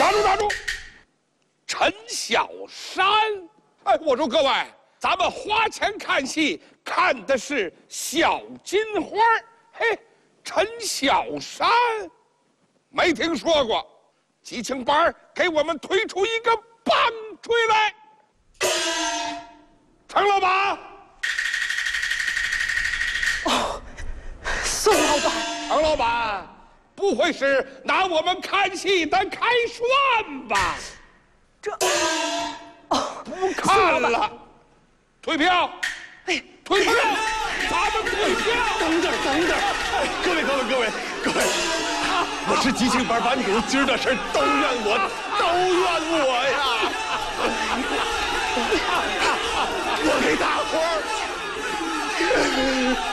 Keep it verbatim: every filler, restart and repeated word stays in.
打住打住！陈小山，哎，我说各位，咱们花钱看戏，看的是小金花。嘿，陈小山，没听说过。激情班给我们推出一个棒槌来。程老板。 哦，宋老板。 程老板，不会是拿我们看戏的开涮吧？ 这，哦， 不看了，退票。 哎， 退票，咱们退票。 等等等等，各位各位各位各位，我是激情班班主，今儿的事都怨我，都怨我呀！我给大伙儿。